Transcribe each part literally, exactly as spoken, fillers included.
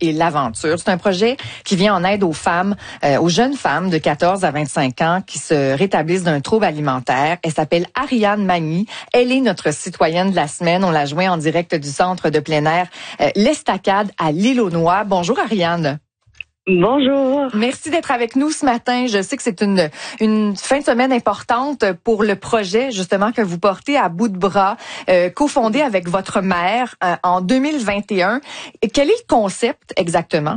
et l'aventure. C'est un projet qui vient en aide aux femmes, euh, aux jeunes femmes de quatorze à vingt-cinq ans qui se rétablissent d'un trouble alimentaire. Elle s'appelle Ariane Magny. Elle est notre citoyenne de la semaine. On l'a joint en direct du centre de plein air euh, L'Estacade à l'Île-aux-Noix. Bonjour Ariane. Bonjour. Merci d'être avec nous ce matin. Je sais que c'est une une fin de semaine importante pour le projet justement que vous portez à bout de bras, euh, cofondé avec votre mère euh, en deux mille vingt et un. Et quel est le concept exactement?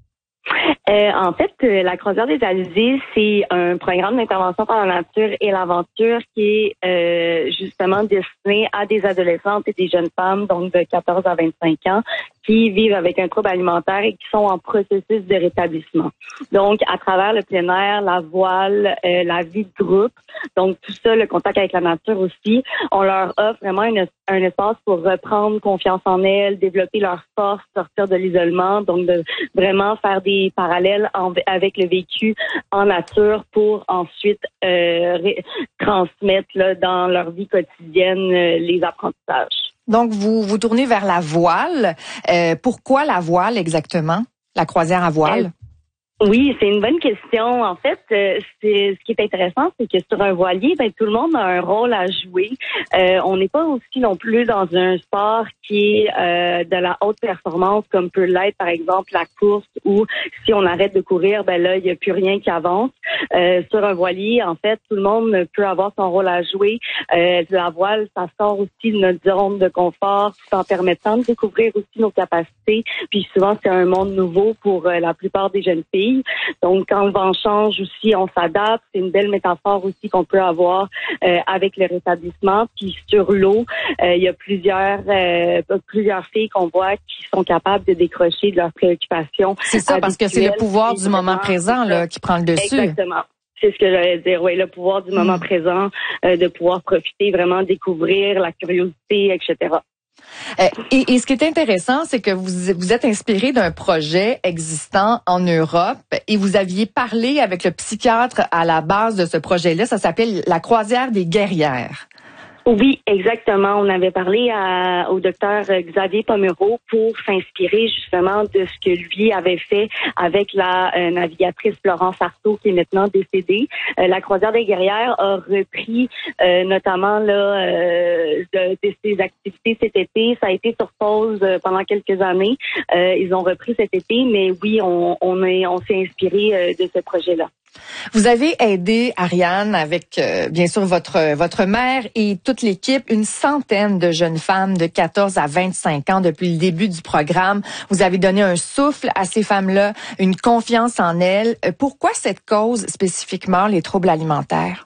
Euh, en fait, euh, la croisière des Alizés, c'est un programme d'intervention par la nature et l'aventure qui est euh, justement destiné à des adolescentes et des jeunes femmes, donc de quatorze à vingt-cinq ans, qui vivent avec un trouble alimentaire et qui sont en processus de rétablissement. Donc, à travers le plein air, la voile, euh, la vie de groupe, donc tout ça, le contact avec la nature aussi, on leur offre vraiment une, un espace pour reprendre confiance en elles, développer leur force, sortir de l'isolement, donc de vraiment faire des parallèles en, avec le vécu en nature pour ensuite euh, ré, transmettre là, dans leur vie quotidienne euh, les apprentissages. Donc, vous vous tournez vers la voile. Euh, pourquoi la voile exactement? La croisière à voile? Euh, Oui, c'est une bonne question. En fait, euh, c'est ce qui est intéressant, c'est que sur un voilier, ben tout le monde a un rôle à jouer. Euh, on n'est pas aussi non plus dans un sport qui est euh, de la haute performance, comme peut l'être par exemple la course, où si on arrête de courir, ben là il n'y a plus rien qui avance. Euh, sur un voilier, en fait, tout le monde peut avoir son rôle à jouer. Euh, la voile, ça sort aussi de notre zone de confort, tout en permettant de découvrir aussi nos capacités. Puis souvent, c'est un monde nouveau pour euh, la plupart des jeunes filles. Donc, quand le vent change aussi, on s'adapte. C'est une belle métaphore aussi qu'on peut avoir euh, avec le rétablissement. Puis sur l'eau, euh, il y a plusieurs euh, plusieurs filles qu'on voit qui sont capables de décrocher de leurs préoccupations. C'est ça, parce que c'est le pouvoir du moment présent là qui prend le dessus. Exactement. C'est ce que j'allais dire. Oui, le pouvoir du moment mmh. présent, euh, de pouvoir profiter, vraiment découvrir la curiosité, et cetera. Euh, et, et ce qui est intéressant, c'est que vous vous êtes inspiré d'un projet existant en Europe et vous aviez parlé avec le psychiatre à la base de ce projet-là. Ça s'appelle la croisière des guerrières. Oui, exactement. On avait parlé à, au docteur Xavier Pomereau pour s'inspirer justement de ce que lui avait fait avec la euh, navigatrice Florence Artaud qui est maintenant décédée. Euh, la croisière des guerrières a repris euh, notamment là euh, de, de ses activités cet été. Ça a été sur pause euh, pendant quelques années. Euh, ils ont repris cet été, mais oui, on, on, est, on s'est inspiré euh, de ce projet-là. Vous avez aidé, Ariane, avec euh, bien sûr votre votre mère et toute l'équipe, une centaine de jeunes femmes de quatorze à vingt-cinq ans depuis le début du programme. Vous avez donné un souffle à ces femmes-là, une confiance en elles. Pourquoi cette cause spécifiquement, les troubles alimentaires?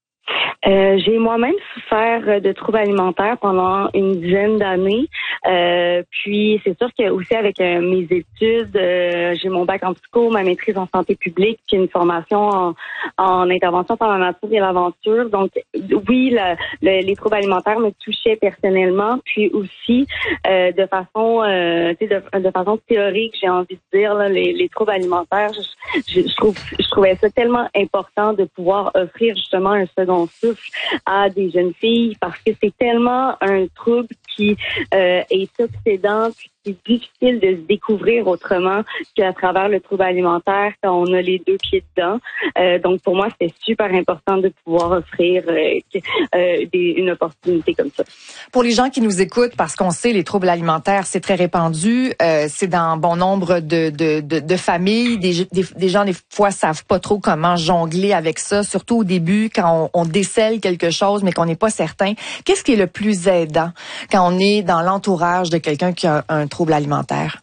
Euh, j'ai moi-même souffert de troubles alimentaires pendant une dizaine d'années. Euh, puis c'est sûr que aussi avec euh, mes études, euh, j'ai mon bac en psycho, ma maîtrise en santé publique, puis une formation en, en intervention par la nature et l'aventure. Donc oui, le, le, les troubles alimentaires me touchaient personnellement, puis aussi euh, de façon, euh, tu sais, de, de façon théorique, j'ai envie de dire là, les, les troubles alimentaires. Je, je, je trouve, je trouvais ça tellement important de pouvoir offrir justement un second souffle à des jeunes filles parce que c'est tellement un trouble qui euh, est obsédant, puis c'est difficile de se découvrir autrement qu'à travers le trouble alimentaire quand on a les deux pieds dedans. Euh, donc pour moi, c'était super important de pouvoir offrir euh, euh, des, une opportunité comme ça. Pour les gens qui nous écoutent, parce qu'on sait les troubles alimentaires, c'est très répandu, euh, c'est dans bon nombre de de, de, de familles. Des, des, des gens des fois savent pas trop comment jongler avec ça, surtout au début quand on, on décèle quelque chose mais qu'on n'est pas certain. Qu'est-ce qui est le plus aidant quand on est dans l'entourage de quelqu'un qui a un trouble alimentaire?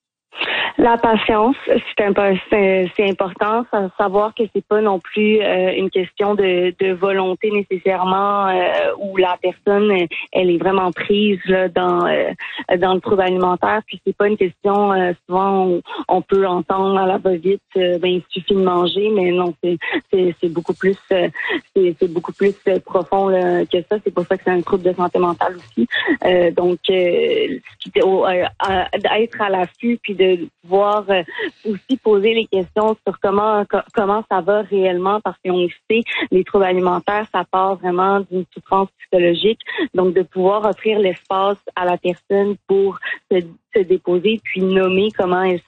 La patience, c'est un, c'est, c'est important, savoir que c'est pas non plus euh, une question de, de volonté nécessairement euh, où la personne elle est vraiment prise là, dans euh, dans le trouble alimentaire. Puis c'est pas une question euh, souvent on, on peut entendre à la va-vite, euh, ben il suffit de manger, mais non c'est c'est, c'est beaucoup plus euh, c'est, c'est beaucoup plus profond là, que ça. C'est pour ça que c'est un trouble de santé mentale aussi. Euh, donc euh, euh, être à l'affût puis de pouvoir euh, aussi poser les questions sur comment co- comment ça va réellement parce qu'on sait les troubles alimentaires ça part vraiment d'une souffrance psychologique, donc de pouvoir offrir l'espace à la personne pour se, se déposer puis nommer comment elle